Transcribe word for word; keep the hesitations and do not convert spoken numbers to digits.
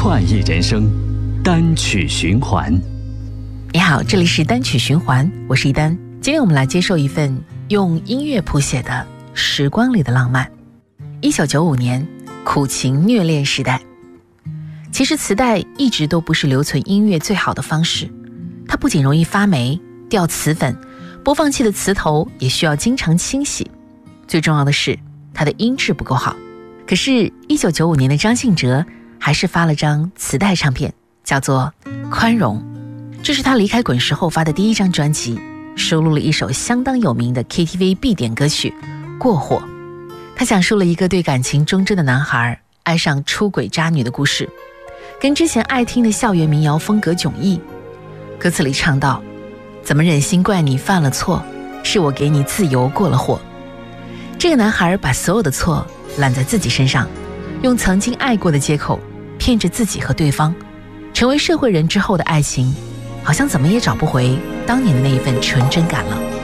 创意人生单曲循环。 你好，这里是单曲循环，我是一丹。今天我们来接受一份用音乐谱写的时光里的浪漫。一九九五年，苦情虐恋时代。其实磁带一直都不是留存音乐最好的方式，它不仅容易发霉掉磁粉，播放器的磁头也需要经常清洗，最重要的是它的音质不够好。可是一九九五年的张信哲还是发了张磁带唱片，叫做《宽容》。这是他离开滚石后发的第一张专辑，收录了一首相当有名的 K T V 必点歌曲《过火》。他讲述了一个对感情忠贞的男孩爱上出轨渣女的故事，跟之前爱听的校园民谣风格迥异。歌词里唱到：怎么忍心怪你犯了错，是我给你自由过了火。这个男孩把所有的错揽在自己身上，用曾经爱过的借口骗着自己和对方。成为社会人之后的爱情，好像怎么也找不回当年的那一份纯真感了。